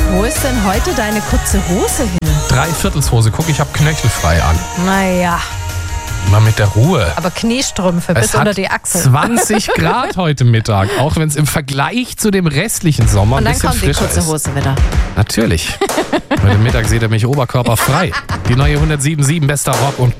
Wo ist denn heute deine kurze Hose hin? Dreiviertelshose. Guck, ich habe knöchelfrei an. Naja, Mal mit der Ruhe. aber Kniestrümpfe Es bis hat unter die Achsel. 20 Grad heute Mittag, auch wenn es im Vergleich zu dem restlichen Sommer Und ein dann bisschen kommt die frischer kurze ist. Hose wieder. Natürlich. Heute Mittag seht ihr mich oberkörperfrei. Die neue 107.7 bester Rock und